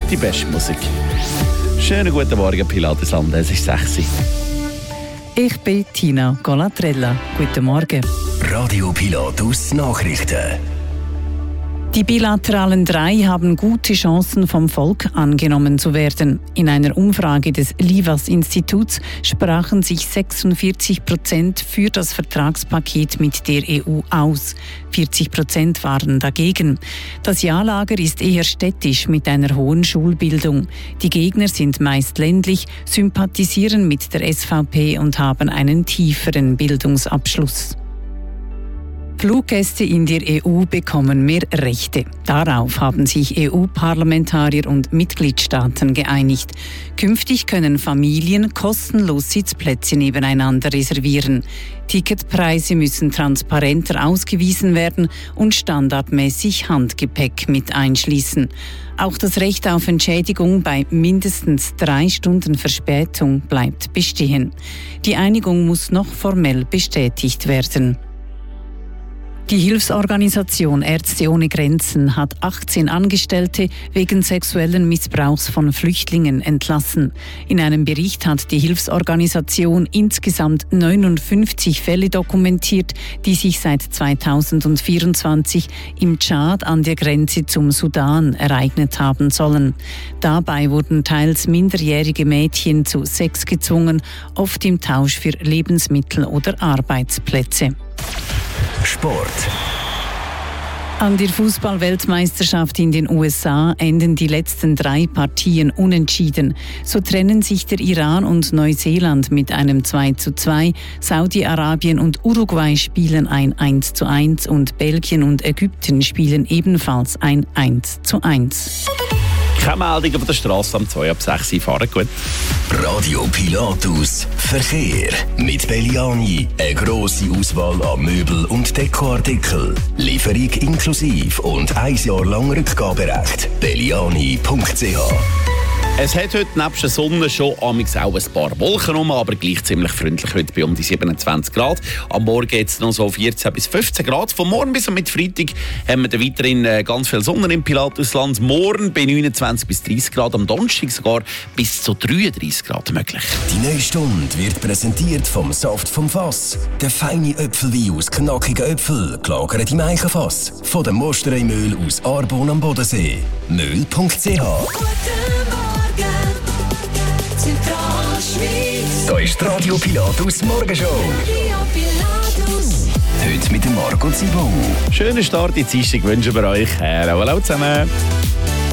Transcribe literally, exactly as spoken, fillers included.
die beste Musik. Schönen guten Morgen, Pilatesland, es ist sechs Uhr. Ich bin Tina Colatrella. Guten Morgen. Radio Pilatus Nachrichten. Die bilateralen drei haben gute Chancen, vom Volk angenommen zu werden. In einer Umfrage des Livas-Instituts sprachen sich sechsundvierzig Prozent für das Vertragspaket mit der E U aus. vierzig Prozent waren dagegen. Das Ja-Lager ist eher städtisch mit einer hohen Schulbildung. Die Gegner sind meist ländlich, sympathisieren mit der S V P und haben einen tieferen Bildungsabschluss. Fluggäste in der E U bekommen mehr Rechte. Darauf haben sich E U-Parlamentarier und Mitgliedstaaten geeinigt. Künftig können Familien kostenlos Sitzplätze nebeneinander reservieren. Ticketpreise müssen transparenter ausgewiesen werden und standardmäßig Handgepäck mit einschließen. Auch das Recht auf Entschädigung bei mindestens drei Stunden Verspätung bleibt bestehen. Die Einigung muss noch formell bestätigt werden. Die Hilfsorganisation Ärzte ohne Grenzen hat achtzehn Angestellte wegen sexuellen Missbrauchs von Flüchtlingen entlassen. In einem Bericht hat die Hilfsorganisation insgesamt neunundfünfzig Fälle dokumentiert, die sich seit zweitausendvierundzwanzig im Tschad an der Grenze zum Sudan ereignet haben sollen. Dabei wurden teils minderjährige Mädchen zu Sex gezwungen, oft im Tausch für Lebensmittel oder Arbeitsplätze. Sport. An der Fußball-Weltmeisterschaft in den U S A enden die letzten drei Partien unentschieden. So trennen sich der Iran und Neuseeland mit einem zwei zu zwei, Saudi-Arabien und Uruguay spielen ein eins zu eins und Belgien und Ägypten spielen ebenfalls ein eins zu eins. Keine Meldung auf der Straße am zwei ab sechs Uhr. Fahren gut. Radio Pilatus Verkehr. Mit Belliani eine grosse Auswahl an Möbel- und Dekoartikeln. Lieferung inklusive und ein Jahr lang Rückgaberecht. belliani punkt c h. Es hat heute nebst der Sonne schon amigs auch ein paar Wolken rum, aber gleich ziemlich freundlich heute bei um die siebenundzwanzig Grad. Am Morgen geht es noch so vierzehn bis fünfzehn Grad. Von morgen bis mit Freitag haben wir dann weiterhin ganz viel Sonne im Pilatusland. Morgen bei neunundzwanzig bis dreißig Grad, am Donnerstag sogar bis zu dreiunddreißig Grad möglich. Die neue Stunde wird präsentiert vom Saft vom Fass. Der feine Äpfelwein aus knackigen Äpfeln, gelagert im Eichenfass. Von dem Mosterei-Mehl aus Arbon am Bodensee. Mehl punkt c h. Da ist die Radio Pilatus Morgenshow. Heute mit dem Marco Zibon. Schönen Start in die Dienstag wünschen wir euch. Hallo zusammen.